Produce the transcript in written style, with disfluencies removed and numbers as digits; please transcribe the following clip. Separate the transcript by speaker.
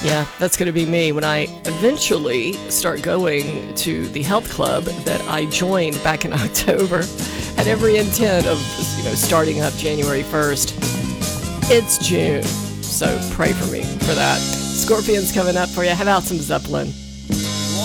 Speaker 1: Yeah, that's going to be me when I eventually start going to the health club that I joined back in October. Had every intent of, starting up January 1st. It's June, so pray for me for that. Scorpions coming up for you. How about some Zeppelin?